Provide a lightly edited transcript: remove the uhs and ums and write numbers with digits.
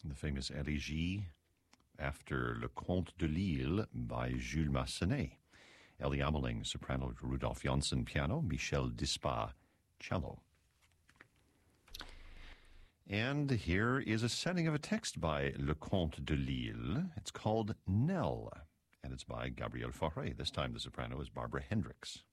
the famous Elegie after Le Comte de Lille by Jules Massenet. Ellie Ameling, soprano, Rudolf Janssen, piano, Michel Dispa, cello. And here is a setting of a text by Le Comte de Lille. It's called Nell, and it's by Gabrielle Fauré. This time the soprano is Barbara Hendricks.